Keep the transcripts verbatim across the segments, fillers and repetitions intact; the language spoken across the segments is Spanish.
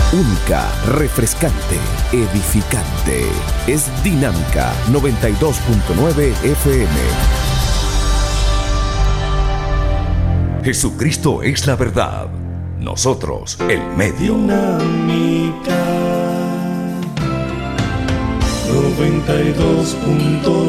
Única, refrescante, edificante. Es Dinámica noventa y dos punto nueve F M. Jesucristo es la verdad. Nosotros, el medio. Dinámica noventa y dos punto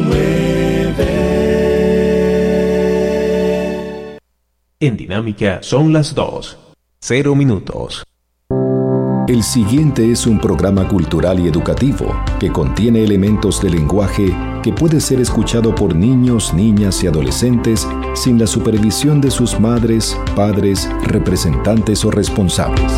nueve. En Dinámica son las dos. Cero minutos. El siguiente es un programa cultural y educativo que contiene elementos de lenguaje que puede ser escuchado por niños, niñas y adolescentes sin la supervisión de sus madres, padres, representantes o responsables.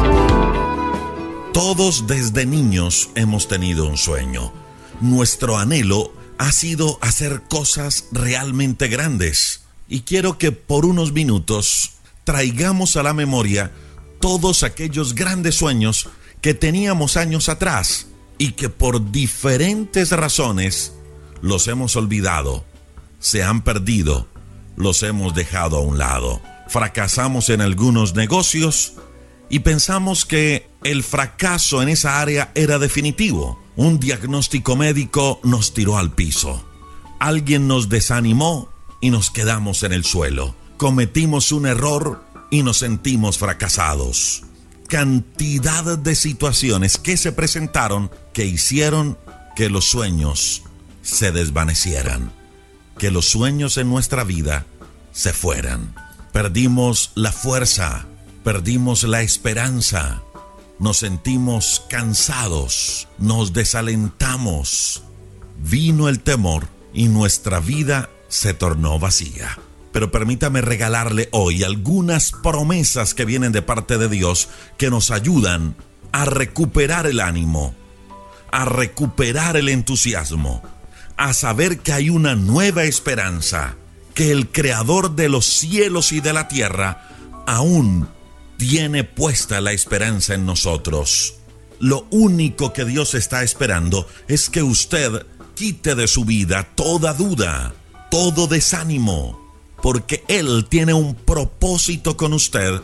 Todos desde niños hemos tenido un sueño. Nuestro anhelo ha sido hacer cosas realmente grandes. Y quiero que por unos minutos traigamos a la memoria todos aquellos grandes sueños que teníamos años atrás y que por diferentes razones los hemos olvidado, se han perdido, los hemos dejado a un lado. Fracasamos en algunos negocios y pensamos que el fracaso en esa área era definitivo. Un diagnóstico médico nos tiró al piso. Alguien nos desanimó y nos quedamos en el suelo. Cometimos un error y nos sentimos fracasados. Cantidad de situaciones que se presentaron que hicieron que los sueños se desvanecieran, que los sueños en nuestra vida se fueran. Perdimos la fuerza, perdimos la esperanza, nos sentimos cansados, nos desalentamos. Vino el temor y nuestra vida se tornó vacía. Pero permítame regalarle hoy algunas promesas que vienen de parte de Dios que nos ayudan a recuperar el ánimo, a recuperar el entusiasmo, a saber que hay una nueva esperanza, que el Creador de los cielos y de la tierra aún tiene puesta la esperanza en nosotros. Lo único que Dios está esperando es que usted quite de su vida toda duda, todo desánimo, porque Él tiene un propósito con usted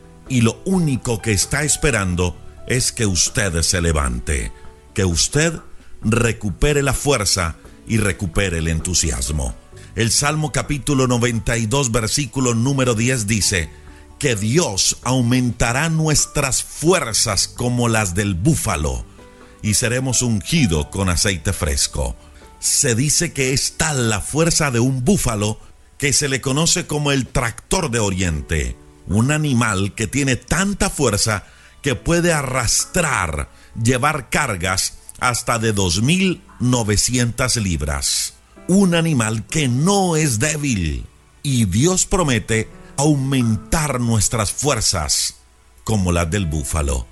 y lo único que está esperando es que usted se levante, que usted recupere la fuerza y recupere el entusiasmo. El Salmo capítulo noventa y dos versículo número diez dice que Dios aumentará nuestras fuerzas como las del búfalo y seremos ungidos con aceite fresco. Se dice que es tal la fuerza de un búfalo que se le conoce como el tractor de Oriente, un animal que tiene tanta fuerza que puede arrastrar, llevar cargas hasta de dos mil novecientas libras. Un animal que no es débil, y Dios promete aumentar nuestras fuerzas como las del búfalo.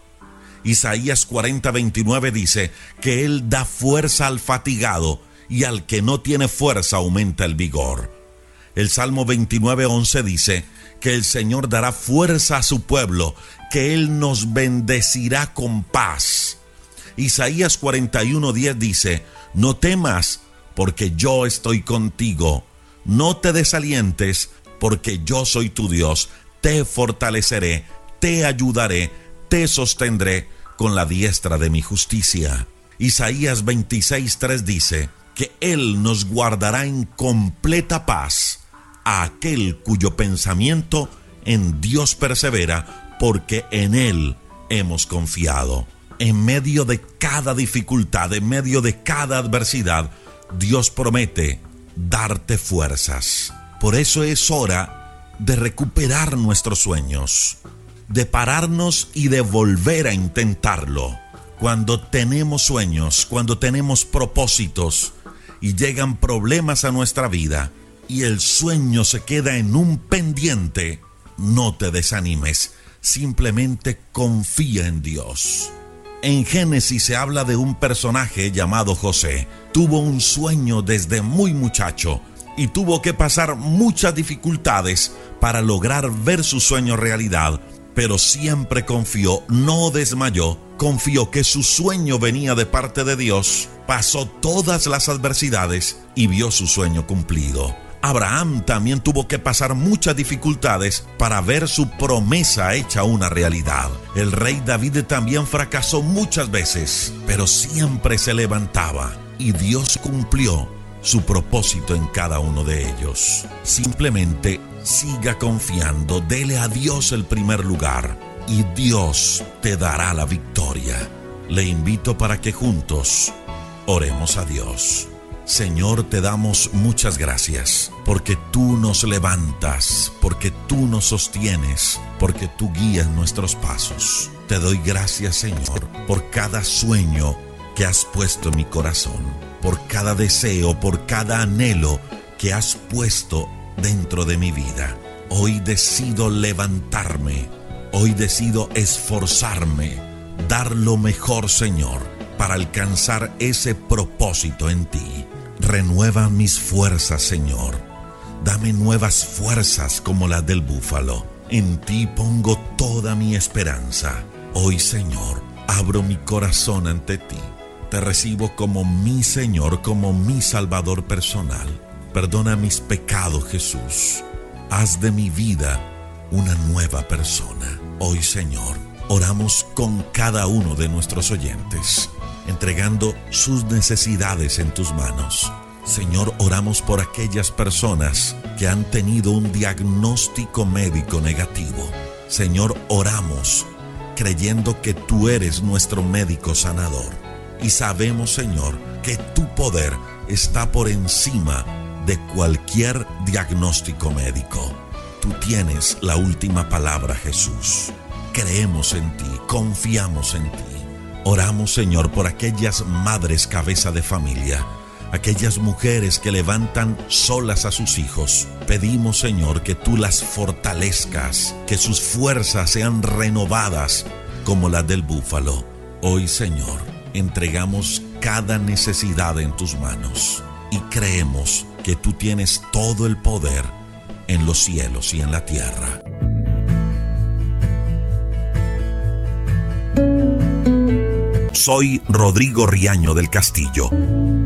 Isaías cuarenta veintinueve dice que Él da fuerza al fatigado y al que no tiene fuerza aumenta el vigor. El Salmo veintinueve once dice que el Señor dará fuerza a su pueblo, que Él nos bendecirá con paz. Isaías cuarenta y uno diez dice, no temas, porque yo estoy contigo. No te desalientes, porque yo soy tu Dios. Te fortaleceré, te ayudaré, te sostendré con la diestra de mi justicia. Isaías veintiséis tres dice que Él nos guardará en completa paz a aquel cuyo pensamiento en Dios persevera, porque en Él hemos confiado. En medio de cada dificultad, en medio de cada adversidad, Dios promete darte fuerzas. Por eso es hora de recuperar nuestros sueños, de pararnos y de volver a intentarlo. Cuando tenemos sueños, cuando tenemos propósitos y llegan problemas a nuestra vida y el sueño se queda en un pendiente, no te desanimes, simplemente confía en Dios. En Génesis se habla de un personaje llamado José. Tuvo un sueño desde muy muchacho y tuvo que pasar muchas dificultades para lograr ver su sueño realidad, pero siempre confió, no desmayó, confió que su sueño venía de parte de Dios, pasó todas las adversidades y vio su sueño cumplido. Abraham también tuvo que pasar muchas dificultades para ver su promesa hecha una realidad. El rey David también fracasó muchas veces, pero siempre se levantaba y Dios cumplió su propósito en cada uno de ellos. Simplemente siga confiando, dele a Dios el primer lugar y Dios te dará la victoria. Le invito para que juntos oremos a Dios. Señor, te damos muchas gracias porque tú nos levantas, porque tú nos sostienes, porque tú guías nuestros pasos. Te doy gracias, Señor, por cada sueño que has puesto en mi corazón, por cada deseo, por cada anhelo que has puesto dentro de mi vida. Hoy decido levantarme, hoy decido esforzarme, dar lo mejor, Señor, para alcanzar ese propósito en ti. Renueva mis fuerzas, Señor. Dame nuevas fuerzas como las del búfalo. En ti pongo toda mi esperanza. Hoy, Señor, abro mi corazón ante ti. Te recibo como mi Señor, como mi Salvador personal. Perdona mis pecados, Jesús. Haz de mi vida una nueva persona. Hoy, Señor, oramos con cada uno de nuestros oyentes, entregando sus necesidades en tus manos. Señor, oramos por aquellas personas que han tenido un diagnóstico médico negativo. Señor, oramos creyendo que tú eres nuestro médico sanador. Y sabemos, Señor, que tu poder está por encima de cualquier diagnóstico médico. Tú tienes la última palabra, Jesús. Creemos en ti, confiamos en ti. Oramos, Señor, por aquellas madres cabeza de familia, aquellas mujeres que levantan solas a sus hijos. Pedimos, Señor, que tú las fortalezcas, que sus fuerzas sean renovadas como las del búfalo. Hoy, Señor, entregamos cada necesidad en tus manos y creemos que tú tienes todo el poder en los cielos y en la tierra. Soy Rodrigo Riaño del Castillo.